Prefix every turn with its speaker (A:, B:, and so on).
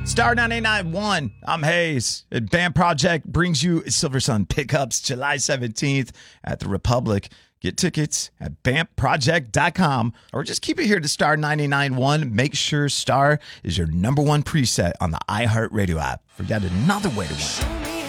A: Star 99.1, I'm Hayes. Band Project brings you Silver Sun Pickups July 17th at the Republic. Get tickets at BAMProject.com or just keep it here to Star 99.1. Make sure Star is your number one preset on the iHeartRadio app for yet another way to win.